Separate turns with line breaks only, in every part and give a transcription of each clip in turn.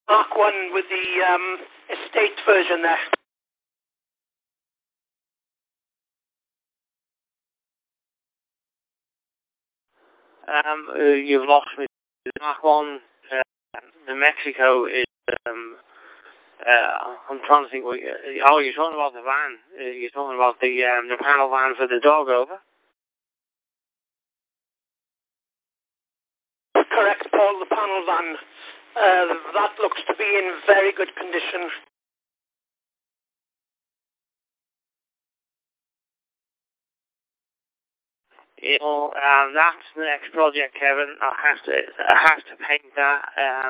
Mark 1 with the estate version there.
You've lost me. Mark 1, the Mexico is, I'm trying to think, you're talking about the van. You're talking about the panel van for the dog over?
Correct, Paul, the panel van. That looks to be in very good condition.
That's the next project, Kevin. I have to paint that,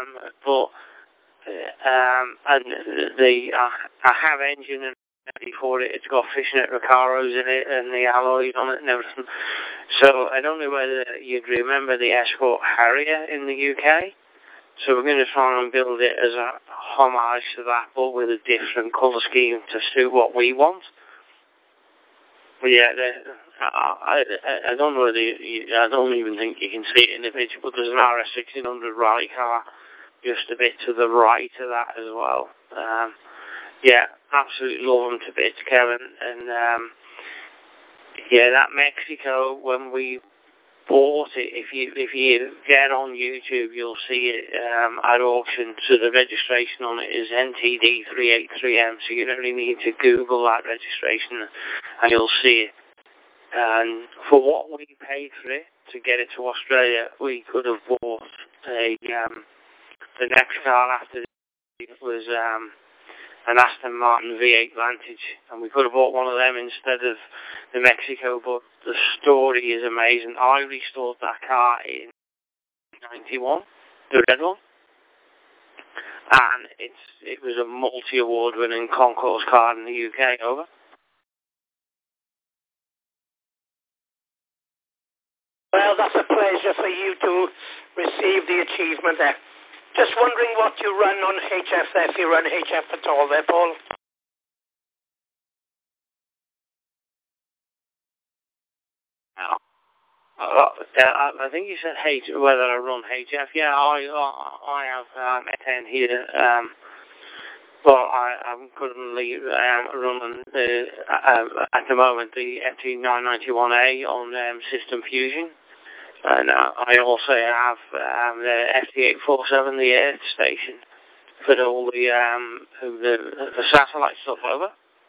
and I have engine and ready for it. It's got fishnet Recaros in it and the alloys on it and everything. So I don't know whether you'd remember the Escort Harrier in the UK. So we're going to try and build it as a homage to that, but with a different colour scheme to suit what we want. But yeah, I don't know whether I don't even think you can see it in the picture, but there's an RS1600 rally car just a bit to the right of that as well. Yeah, absolutely love them to bits, Kevin. And yeah, that Mexico, when we bought it, if you get on YouTube, you'll see it at auction. So the registration on it is NTD383M. So you don't really need to Google that registration, and you'll see it. And for what we paid for it to get it to Australia, we could have bought the next car after it was an Aston Martin V8 Vantage, and we could have bought one of them instead of the Mexico, but the story is amazing. I restored that car in 91, the red one, and it was a multi-award winning concours car in the UK, over.
Well, that's a pleasure for you to receive the achievement there. Just wondering what you run on HF there, if you run HF at all there, Paul.
I think you said whether I run HF. Yeah, I have F10 here. Well, I'm currently running at the moment the FT991A on System Fusion. And I also have the FT847, the Earth station, for all the satellite stuff, over.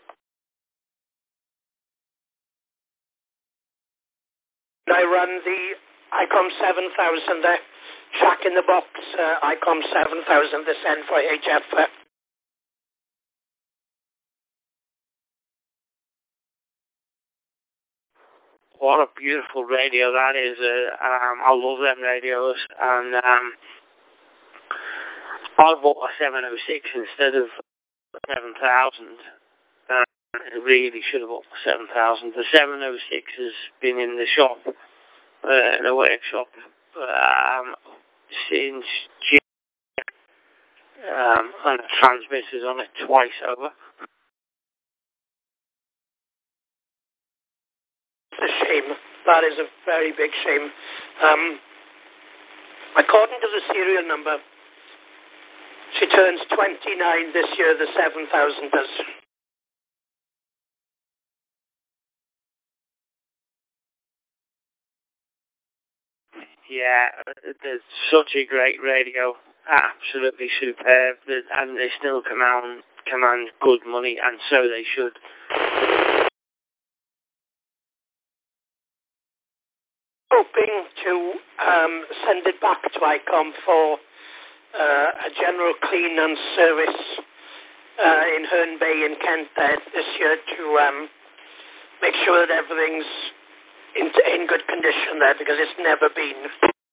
I run the ICOM 7000 there, Jack in the Box ICOM 7000, the send for HF.
What a beautiful radio that is. I love them radios, and I bought a 706 instead of 7000. I really should have bought the 7000. The 706 has been in the shop, in the workshop, since June, and the transmitter's on it twice over.
It's a shame. That is a very big shame. According to the serial number, she turns 29 this year, the 7000 does.
Yeah, there's such a great radio, absolutely superb, and they still command good money, and so they should.
Hoping to send it back to ICOM for a general clean and service in Herne Bay in Kent this year to make sure that everything's in good condition there, because it's never been.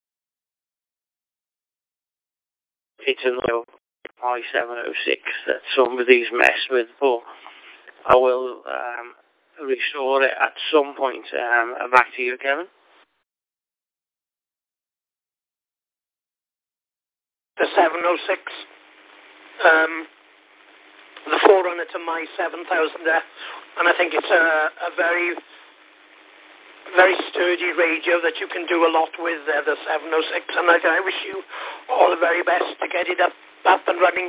It's an i706 that somebody's messed with, but I will restore it at some point. Back to you, Kevin.
The 706, the forerunner to my 7000 there, and I think it's a very, very sturdy radio that you can do a lot with, the 706, and I wish you all the very best to get it up and running.